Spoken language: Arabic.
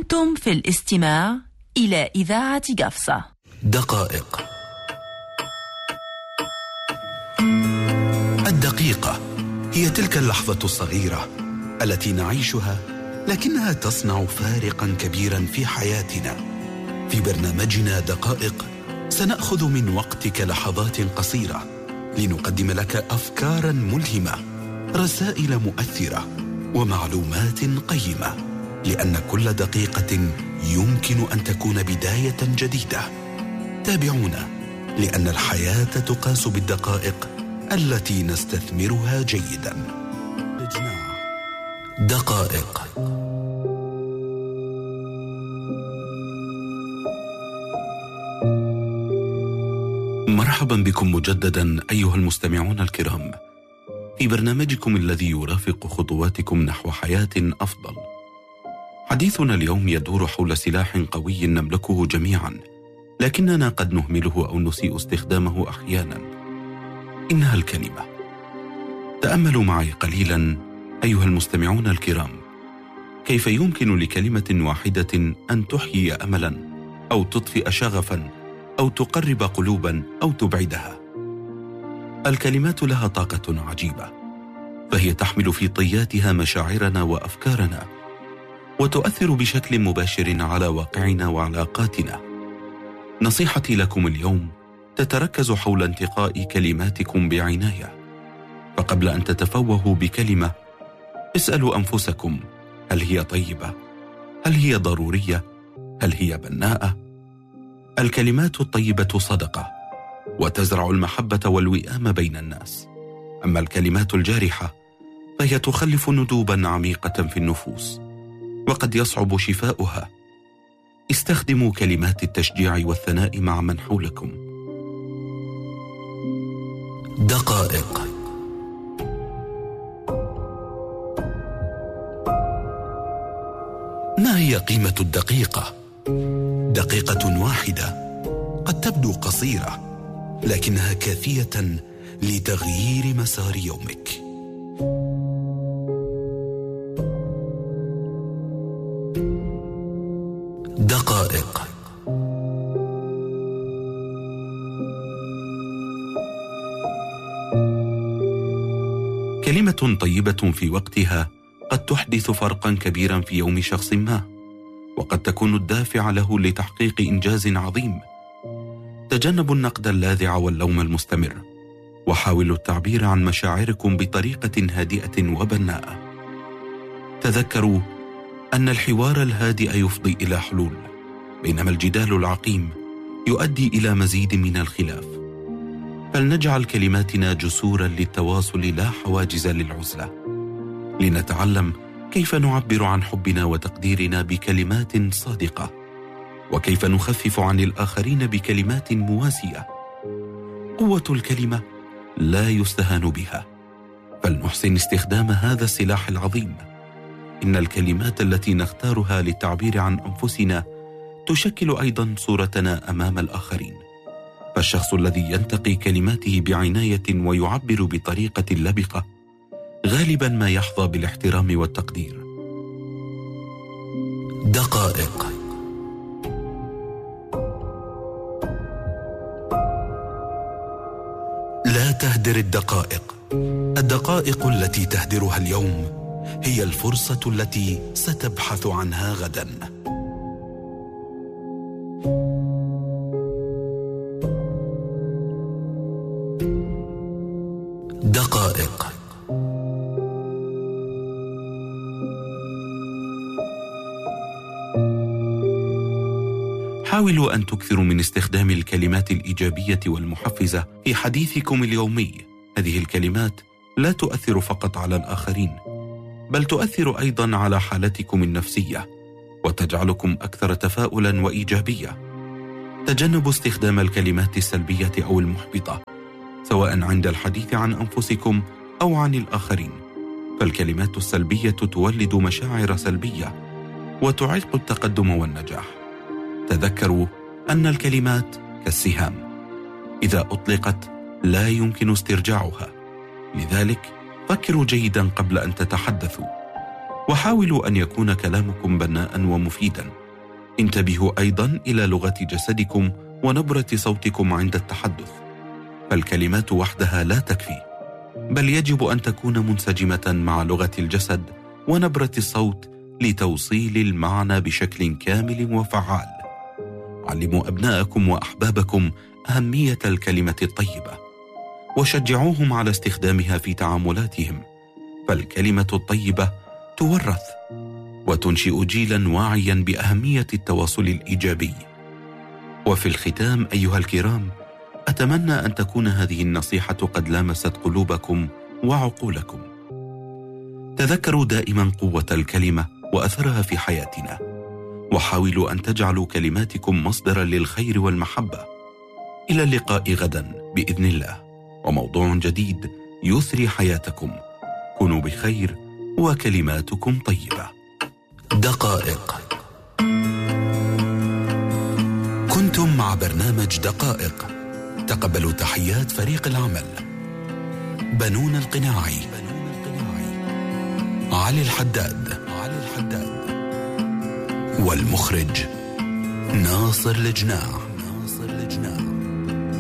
أنتم في الاستماع إلى إذاعة قفصة. دقائق. الدقيقة هي تلك اللحظة الصغيرة التي نعيشها لكنها تصنع فارقا كبيرا في حياتنا. في برنامجنا دقائق سنأخذ من وقتك لحظات قصيرة لنقدم لك أفكارا ملهمة، رسائل مؤثرة ومعلومات قيمة، لأن كل دقيقة يمكن أن تكون بداية جديدة. تابعونا، لأن الحياة تقاس بالدقائق التي نستثمرها جيدا. دقائق. مرحبا بكم مجددا أيها المستمعون الكرام في برنامجكم الذي يرافق خطواتكم نحو حياة أفضل. حديثنا اليوم يدور حول سلاح قوي نملكه جميعا، لكننا قد نهمله أو نسيء استخدامه أحيانا. إنها الكلمة. تأملوا معي قليلا أيها المستمعون الكرام، كيف يمكن لكلمة واحدة أن تحيي أملا أو تطفئ شغفا أو تقرب قلوبا أو تبعدها. الكلمات لها طاقة عجيبة، فهي تحمل في طياتها مشاعرنا وأفكارنا، وتؤثر بشكل مباشر على واقعنا وعلاقاتنا. نصيحتي لكم اليوم تتركز حول انتقاء كلماتكم بعناية. فقبل أن تتفوهوا بكلمة، اسألوا أنفسكم: هل هي طيبة؟ هل هي ضرورية؟ هل هي بناءة؟ الكلمات الطيبة صدقة، وتزرع المحبة والوئام بين الناس. أما الكلمات الجارحة فهي تخلف ندوبا عميقة في النفوس، وقد يصعب شفاؤها. استخدموا كلمات التشجيع والثناء مع من حولكم. دقائق. ما هي قيمة الدقيقة؟ دقيقة واحدة قد تبدو قصيرة، لكنها كافية لتغيير مسار يومك. دقائق. كلمة طيبة في وقتها قد تحدث فرقا كبيرا في يوم شخص ما، وقد تكون الدافع له لتحقيق إنجاز عظيم. تجنبوا النقد اللاذع واللوم المستمر، وحاولوا التعبير عن مشاعركم بطريقة هادئة وبناءة. تذكروا أن الحوار الهادئ يفضي إلى حلول، بينما الجدال العقيم يؤدي إلى مزيد من الخلاف. فلنجعل كلماتنا جسورا للتواصل لا حواجز للعزلة، لنتعلم كيف نعبر عن حبنا وتقديرنا بكلمات صادقة، وكيف نخفف عن الآخرين بكلمات مواسية. قوة الكلمة لا يستهان بها، فلنحسن استخدام هذا السلاح العظيم. إن الكلمات التي نختارها للتعبير عن أنفسنا تشكل أيضا صورتنا أمام الآخرين. فالشخص الذي ينتقي كلماته بعناية ويعبر بطريقة لبقة غالبا ما يحظى بالاحترام والتقدير. دقائق. لا تهدر الدقائق. الدقائق التي تهدرها اليوم هي الفرصة التي ستبحث عنها غدا. دقائق. حاولوا أن تكثروا من استخدام الكلمات الإيجابية والمحفزة في حديثكم اليومي. هذه الكلمات لا تؤثر فقط على الآخرين، بل تؤثر أيضا على حالتكم النفسية، وتجعلكم أكثر تفاؤلا وإيجابية. تجنبوا استخدام الكلمات السلبية أو المحبطة، سواء عند الحديث عن أنفسكم أو عن الآخرين. فالكلمات السلبية تولد مشاعر سلبية وتعيق التقدم والنجاح. تذكروا أن الكلمات كالسهام، إذا أطلقت لا يمكن استرجاعها، لذلك فكروا جيدا قبل أن تتحدثوا. وحاولوا أن يكون كلامكم بناء ومفيدا. انتبهوا أيضا إلى لغة جسدكم ونبرة صوتكم عند التحدث، فالكلمات وحدها لا تكفي، بل يجب أن تكون منسجمة مع لغة الجسد ونبرة الصوت لتوصيل المعنى بشكل كامل وفعال. علموا أبناءكم وأحبابكم أهمية الكلمة الطيبة، وشجعوهم على استخدامها في تعاملاتهم، فالكلمة الطيبة تورث وتنشئ جيلا واعيا بأهمية التواصل الإيجابي. وفي الختام أيها الكرام، أتمنى أن تكون هذه النصيحة قد لامست قلوبكم وعقولكم. تذكروا دائما قوة الكلمة وأثرها في حياتنا، وحاولوا أن تجعلوا كلماتكم مصدرا للخير والمحبة. إلى اللقاء غدا بإذن الله، وموضوع جديد يثري حياتكم. كونوا بخير وكلماتكم طيبة. دقائق. كنتم مع برنامج دقائق. تقبلوا تحيات فريق العمل: بنون القناعي، علي الحداد، والمخرج ناصر الجناح.